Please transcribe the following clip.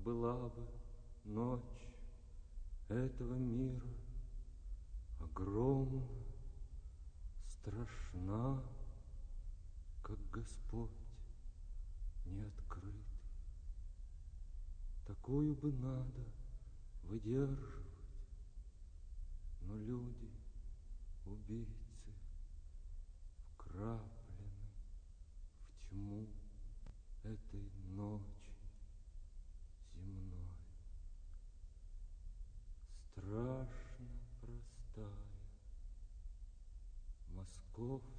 была бы ночь этого мира огромна, страшна, как Господь неоткрытый. Такую бы надо выдерживать, но люди, убийцы, вкраплены в тьму этой ночи земной. Страшно простая московская